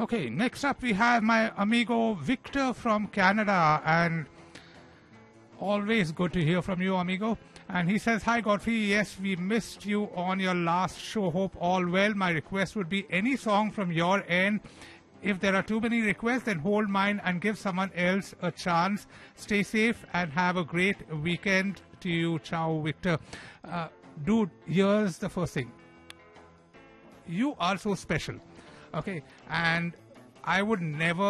Okay, next up we have my amigo Victor from Canada, and always good to hear from you, amigo. And he says, "Hi Godfrey, yes, we missed you on your last show. Hope all well. My request would be any song from your end. If there are too many requests, then hold mine and give someone else a chance. Stay safe and have a great weekend to you. Ciao, Victor." Dude, here's the first thing. You are so special, okay? And I would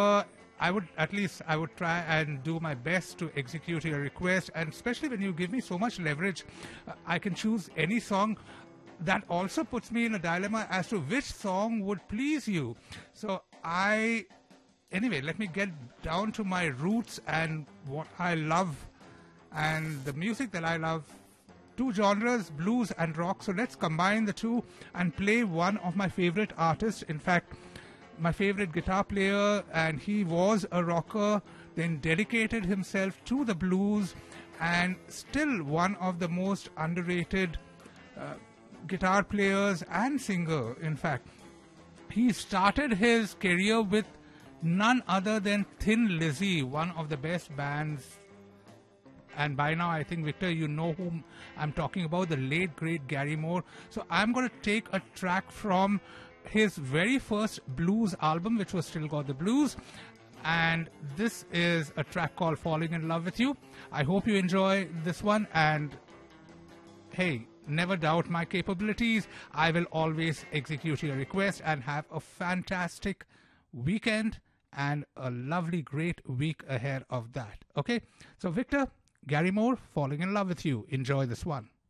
try and do my best to execute your request, and especially when you give me so much leverage, I can choose any song. That also puts me in a dilemma as to which song would please you. So anyway, let me get down to my roots and what I love and the music that I love. Two genres, blues and rock. So let's combine the two and play one of my favorite artists. In fact, my favorite guitar player, and he was a rocker, then dedicated himself to the blues, and still one of the most underrated guitar players and singer. In fact, he started his career with none other than Thin Lizzy, one of the best bands. And by now, I think, Victor, you know whom I'm talking about, the late, great Gary Moore. So I'm going to take a track from his very first blues album, which was Still Got the Blues. And this is a track called Falling in Love with You. I hope you enjoy this one. And hey, never doubt my capabilities. I will always execute your request, and have a fantastic weekend and a lovely, great week ahead of that. Okay? So, Victor, Gary Moore, Falling in Love with You. Enjoy this one.